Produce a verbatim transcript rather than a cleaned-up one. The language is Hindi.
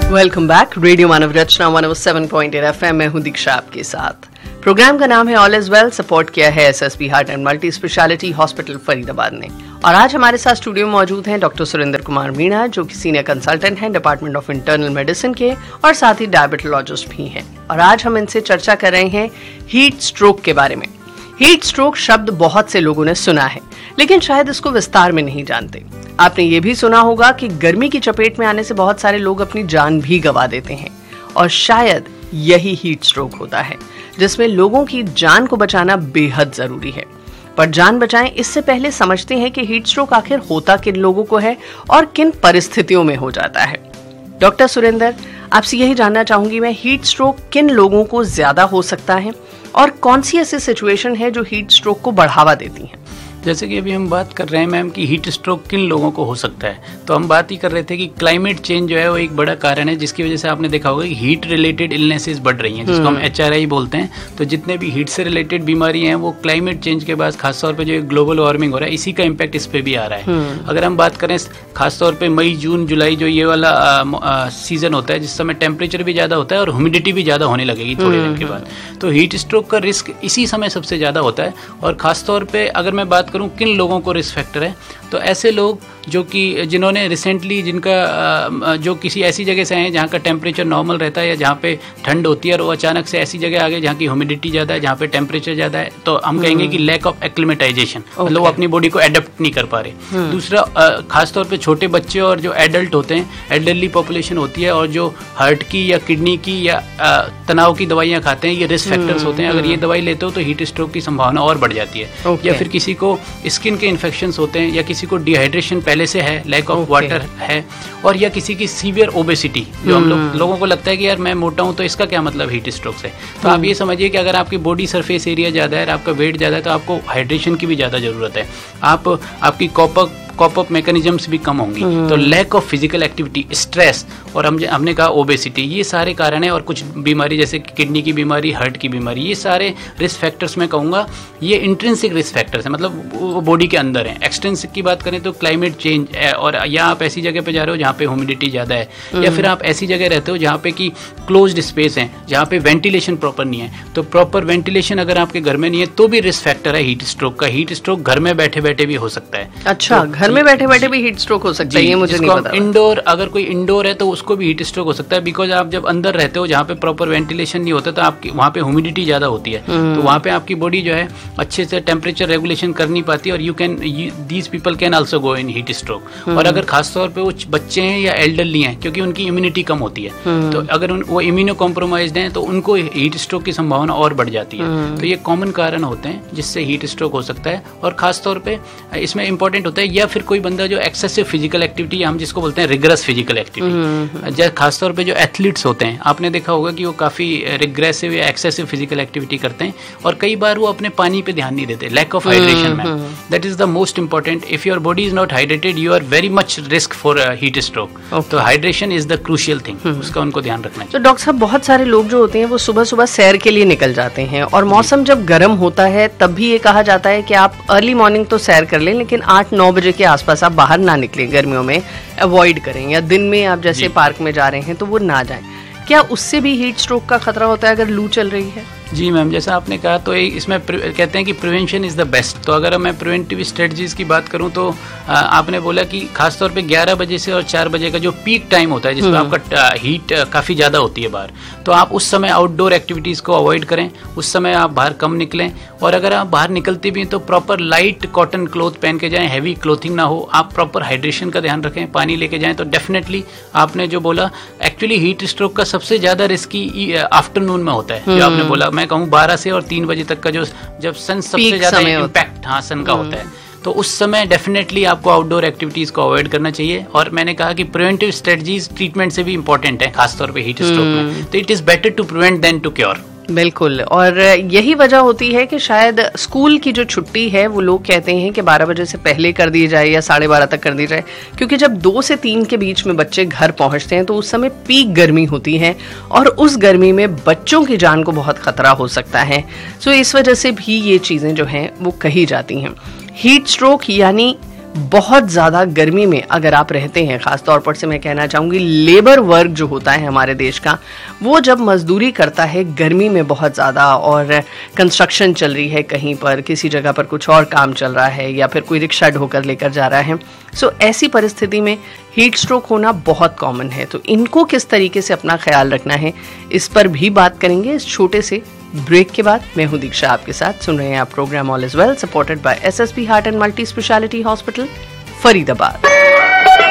Welcome back. रेडियो मानव रचना one O seven point eight F M में हूं दीक्षा आपके साथ। प्रोग्राम का नाम है ऑल इज वेल, सपोर्ट किया है SSB heart and multi speciality hospital Faridabad ने। और आज हमारे साथ स्टूडियो में मौजूद हैं डॉक्टर सुरेंद्र कुमार मीणा, जो कि सीनियर कंसल्टेंट हैं डिपार्टमेंट ऑफ इंटरनल मेडिसिन के और साथ ही डायबिटोलॉजिस्ट भी हैं। और आज हम इनसे चर्चा कर रहे हैं हीट स्ट्रोक के बारे में। हीट स्ट्रोक शब्द बहुत से लोगों ने सुना है, लेकिन शायद इसको विस्तार में नहीं जानते। आपने ये भी सुना होगा कि गर्मी की चपेट में आने से बहुत सारे लोग अपनी जान भी गंवा देते हैं, और शायद यही हीट स्ट्रोक होता है जिसमें लोगों की जान को बचाना बेहद जरूरी है। पर जान बचाएं इससे पहले समझते हैं कि हीट स्ट्रोक आखिर होता किन लोगों को है और किन परिस्थितियों में हो जाता है। डॉक्टर सुरेंद्र, आपसे यही जानना चाहूंगी मैं, हीट स्ट्रोक किन लोगों को ज्यादा हो सकता है और कौन सी ऐसी सिचुएशन है जो हीट स्ट्रोक को बढ़ावा देती है? जैसे कि अभी हम बात कर रहे हैं मैम कि हीट स्ट्रोक किन लोगों को हो सकता है, तो हम बात ही कर रहे थे कि क्लाइमेट चेंज जो है वो एक बड़ा कारण है, जिसकी वजह से आपने देखा होगा कि हीट रिलेटेड इलनेसेस बढ़ रही हैं, जिसको हम एच आर आई बोलते हैं। तो जितने भी हीट से रिलेटेड बीमारी हैं वो क्लाइमेट चेंज के बाद खासतौर पर जो ग्लोबल वार्मिंग हो रहा है इसी का इम्पैक्ट इस पर भी आ रहा है। अगर हम बात करें खासतौर पर मई जून जुलाई जो ये वाला सीजन होता है, जिस समय टेम्परेचर भी ज़्यादा होता है और ह्यूमिडिटी भी ज़्यादा होने लगेगी थोड़े दिन के बाद, तो हीट स्ट्रोक का रिस्क इसी समय सबसे ज़्यादा होता है। और खासतौर पर अगर मैं बात करूँ किन लोगों को रिस्क फैक्टर है, तो ऐसे लोग जो कि जिन्होंने रिसेंटली जिनका जो किसी ऐसी जगह से हैं जहाँ का टेम्परेचर नॉर्मल रहता है या जहाँ पे ठंड होती है और वो अचानक से ऐसी जगह आ गए जहाँ की ह्यूमिडिटी ज़्यादा है, जहाँ पे टेम्परेचर ज़्यादा है, तो हम कहेंगे कि लैक ऑफ एक्लिमेटाइजेशन, मतलब वो अपनी बॉडी को एडेप्ट नहीं कर पा रहे। दूसरा, खासतौर पे छोटे बच्चे और जो एडल्ट होते हैं, एल्डरली पॉपुलेशन होती है और जो हार्ट की या किडनी की या तनाव की दवाइयाँ खाते हैं, ये रिस्क फैक्टर्स होते हैं। अगर ये दवाई लेते हो तो हीट स्ट्रोक की संभावना और बढ़ जाती है। या फिर किसी को स्किन के इन्फेक्शन होते हैं, या किसी को डिहाइड्रेशन पहले से है, लैक ऑफ वाटर है, और या किसी की सीवियर ओबेसिटी, जो हम लोग लोगों को लगता है कि यार मैं मोटा हूं तो इसका क्या मतलब हीट स्ट्रोक से। तो आप ये समझिए कि अगर आपकी बॉडी सरफेस एरिया ज़्यादा है, आपका वेट ज़्यादा है, तो आपको हाइड्रेशन की भी ज़्यादा ज़रूरत है। आप आपकी कॉपर कॉप अप मैकेनिज्म्स भी कम होंगी, तो lack of physical activity, stress, और हम हमने कहा ओबेसिटी, ये सारे कारण हैं। और कुछ बीमारी जैसे किडनी की बीमारी, हार्ट की बीमारी, ये सारे रिस्क फैक्टर्स मैं कहूँगा ये इंट्रिंसिक रिस्क फैक्टर्स हैं, मतलब वो बॉडी के अंदर हैं। एक्सट्रिंसिक की बात करें तो क्लाइमेट चेंज, और या आप ऐसी जगह पे जा रहे हो जहाँ पे ह्यूमिडिटी ज़्यादा है, या फिर आप ऐसी जगह रहते हो जहाँ पे कि क्लोज्ड स्पेस है, जहाँ पे वेंटिलेशन प्रॉपर नहीं है। तो प्रॉपर वेंटिलेशन अगर आपके घर में नहीं है तो भी रिस्क फैक्टर है हीट स्ट्रोक का। हीट स्ट्रोक घर में बैठे बैठे भी हो सकता है। अच्छा, घर में बैठे बैठे भी हीट स्ट्रोक हो सकता है? ये मुझे नहीं पता। इंडोर, अगर कोई इंडोर है तो उसको भी हीट स्ट्रोक हो सकता है, बिकॉज आप जब अंदर रहते हो जहाँ पे प्रॉपर वेंटिलेशन नहीं होता, तो आपकी वहाँ पे ह्यूमिडिटी ज्यादा होती है, तो वहाँ पे आपकी बॉडी जो है अच्छे से टेम्परेचर रेगुलेशन कर नहीं पाती, और you can these people can also go in heat stroke. और अगर खासतौर पे वो बच्चे हैं या एल्डरली हैं, क्योंकि उनकी इम्यूनिटी कम होती है, तो अगर उन, वो इम्यूनो कॉम्प्रोमाइज्ड हैं तो उनको हीट स्ट्रोक की संभावना और बढ़ जाती है। तो ये कॉमन कारण होते हैं जिससे हीट स्ट्रोक हो सकता है। और खासतौर पे इसमें इंपॉर्टेंट होता है, या फिर कोई बंदा जो एक्सेसिव फिजिकल एक्टिविटी, हम जिसको बोलते हैं रिग्रेस फिजिकल एक्टिविटी, खासतौर पे जो एथलीट्स होते हैं, आपने देखा होगा कि वो काफी रिग्रेसिव या एक्सेसिव फिजिकल एक्टिविटी करते हैं, और कई बार वो अपने पानी पे ध्यान नहीं देते, लैक ऑफ हाइड्रेशन में। That is the most important. If your body is not hydrated you are very much risk for heat stroke. तो hydration is the crucial thing, उसका उनको ध्यान रखना चाहिए। तो डॉक्टर साहब, बहुत सारे लोग जो होते हैं वो सुबह सुबह सैर के लिए निकल जाते हैं, और मौसम जब गर्म होता है तब भी ये कहा जाता है कि आप अर्ली मॉर्निंग तो सैर कर लें, लेकिन आठ नौ बजे के आसपास आप बाहर ना निकलें, गर्मियों में अवॉइड करें, या दिन में आप जैसे पार्क में जा रहे हैं तो वो ना जाएं। क्या उससे भी हीट स्ट्रोक का खतरा होता है अगर लू चल रही है? जी मैम, जैसा आपने कहा, तो इसमें कहते हैं कि प्रिवेंशन इज़ द बेस्ट। तो अगर मैं प्रिवेंटिव स्ट्रेटजीज की बात करूं तो आ, आपने बोला कि खासतौर पे ग्यारह बजे से और चार बजे का जो पीक टाइम होता है, जिसमें आपका हीट काफ़ी ज़्यादा होती है बाहर, तो आप उस समय आउटडोर एक्टिविटीज़ को अवॉइड करें, उस समय आप बाहर कम निकलें। और अगर आप बाहर निकलते भी हैं तो प्रॉपर लाइट कॉटन क्लोथ पहन के जाएँ, हैवी क्लोथिंग ना हो। आप प्रॉपर हाइड्रेशन का ध्यान रखें, पानी लेके जाएँ। तो डेफिनेटली आपने जो बोला, एक्चुअली हीट स्ट्रोक का सबसे ज़्यादा रिस्की आफ्टरनून में होता है, जो आपने बोला। मैं कहूँ बारह से और तीन बजे तक का जो जब सन सबसे ज्यादा इम्पैक्ट, हाँ, सन का होता है, तो उस समय डेफिनेटली आपको आउटडोर एक्टिविटीज को अवॉइड करना चाहिए। और मैंने कहा कि प्रिवेंटिव स्ट्रेटजीज ट्रीटमेंट से भी इंपॉर्टेंट है, खासतौर पे हीट स्ट्रोक में। तो it is better to prevent then to cure. बिल्कुल, और यही वजह होती है कि शायद स्कूल की जो छुट्टी है वो लोग कहते हैं कि बारह बजे से पहले कर दी जाए या साढ़े बारह तक कर दी जाए, क्योंकि जब दो से तीन के बीच में बच्चे घर पहुंचते हैं तो उस समय पीक गर्मी होती है, और उस गर्मी में बच्चों की जान को बहुत खतरा हो सकता है। सो इस वजह से भी ये चीज़ें जो हैं वो कही जाती हैं। हीट स्ट्रोक यानी बहुत ज़्यादा गर्मी में अगर आप रहते हैं, ख़ासतौर पर से मैं कहना चाहूँगी लेबर वर्क जो होता है हमारे देश का, वो जब मजदूरी करता है गर्मी में बहुत ज़्यादा, और कंस्ट्रक्शन चल रही है कहीं पर, किसी जगह पर कुछ और काम चल रहा है, या फिर कोई रिक्शा ढोकर लेकर जा रहा है, सो ऐसी परिस्थिति में हीट स्ट्रोक होना बहुत कॉमन है। तो इनको किस तरीके से अपना ख्याल रखना है, इस पर भी बात करेंगे इस छोटे से ब्रेक के बाद। मैं हूं दीक्षा आपके साथ, सुन रहे हैं आप program all is well, supported by SSB heart and multi speciality hospital Faridabad.